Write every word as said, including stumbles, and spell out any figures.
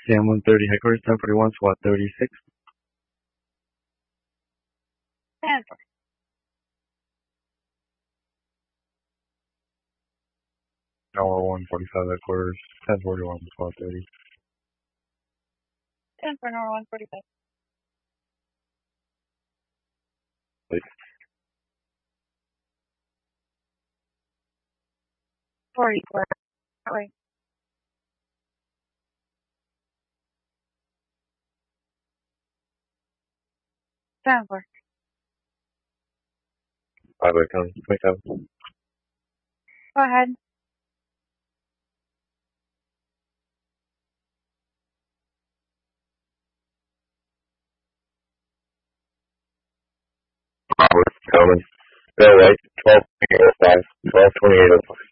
C M one thirty headquarters, ten forty-one, SWAT thirty-six. Stanford. Tower one forty-five headquarters, ten forty-one, SWAT thirty. Stanford, Tower one forty-five. Please. forty-four. That way. Stanford. Five by ten, twenty-seven. Go ahead. Robert, coming. Bill White, twelve twenty-eight oh five, twelve twenty-eight oh five.